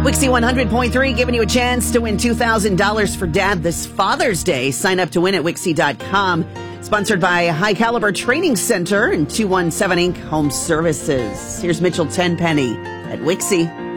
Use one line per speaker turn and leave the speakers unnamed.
Wixie 100.3 giving you a chance to win $2,000 for Dad this Father's Day. Sign up to win at Wixie.com. Sponsored by High Caliber Training Center and 217 Inc. Home Services. Here's Mitchell Tenpenny at Wixie.